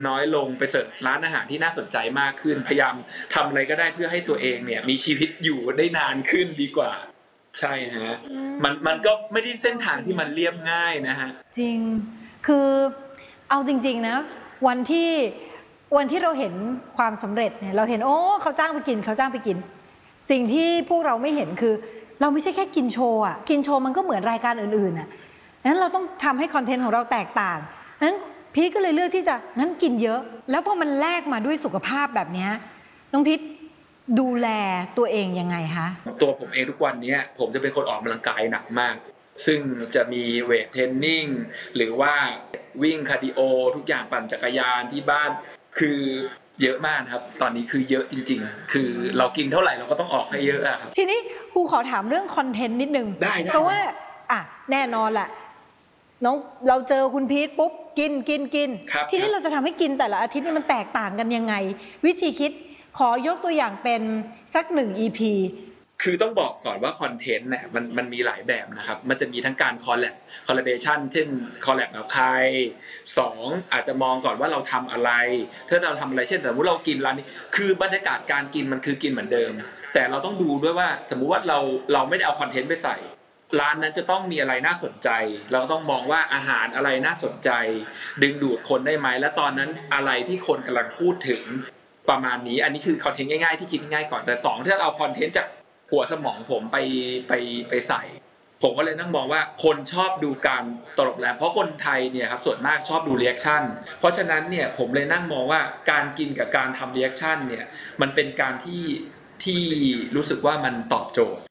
น้อยลงไปเสิร์ชร้านอาหารที่น่าสนใจมากขึ้นพยายามทำอะไรก็ได้เพื่อให้ตัวเองเนี่ยมีชีวิตอยู่ได้นานขึ้นดีกว่าใช่ฮะมันก็ไม่ได้เส้นทางที่มันเรียบง่ายนะฮะจริงคือเอาจริงๆนะวันที่เราเห็นความสำเร็จเนี่ยเราเห็นโอ้เขาจ้างไปกินสิ่งที่พวกเราไม่เห็นคือเราไม่ใช่แค่กินโชว์อ่ะกินโชว์มันก็เหมือนรายการอื่นๆอ่ะนั้นเราต้องทำให้คอนเทนต์ของเราแตกต่างนั้นพีทก็เลยเลือกที่จะงั้นกินเยอะแล้วพอมันแลกมาด้วยสุขภาพแบบนี้น้องพีทดูแลตัวเองยังไงคะตัวผมเองทุกวันนี้ผมจะเป็นคนออกกำลังกายหนักมากซึ่งจะมีเวทเทรนนิ่งหรือว่าวิ่งคาร์ดิโอทุกอย่างปั่นจักรยานที่บ้านคือเยอะมากครับตอนนี้คือเยอะจริงๆคือเรากินเท่าไหร่เราก็ต้องออกให้เยอะครับทีนี้ครูขอถามเรื่องคอนเทนต์นิดนึงได้เพราะว่าแน่นอนแหละน้องเราเจอคุณพีทปุ๊บกินทีนี้เราจะทำให้กินแต่ละอาทิตย์นี่มันแตกต่างกันยังไงวิธีคิดขอยกตัวอย่างเป็นสัก1 EP คือต้องบอกก่อนว่าคอนเทนต์เนี่ยมันมีหลายแบบนะครับมันจะมีทั้งการคอลแลบเช่นคอลแลบกับใคร2อาจจะมองก่อนว่าเราทำอะไรถ้าเราทำอะไรเช่นสมมติเรากินร้านนี้คือบรรยากาศการกินมันคือกินเหมือนเดิมแต่เราต้องดูด้วยว่าสมมุติว่าเราไม่ได้เอาคอนเทนต์ไปใส่ร้านนั้นจะต้องมีอะไรน่าสนใจเราก็ต้องมองว่าอาหารอะไรน่าสนใจดึงดูดคนได้ไหมและตอนนั้นอะไรที่คนกำลังพูดถึงประมาณนี้อันนี้คือคอนเทนต์ง่ายๆที่คิดง่ายก่อนแต่2ถ้าเอาคอนเทนต์จากหัวสมองผมไปใส่ผมก็เลยนั่งมองว่าคนชอบดูการตลกแหลมเพราะคนไทยเนี่ยครับส่วนมากชอบดูรีแอคชั่นเพราะฉะนั้นเนี่ยผมเลยนั่งมองว่าการกินกับการทำรีแอคชั่นเนี่ยมันเป็นการที่รู้สึกว่ามันตอบโจทย์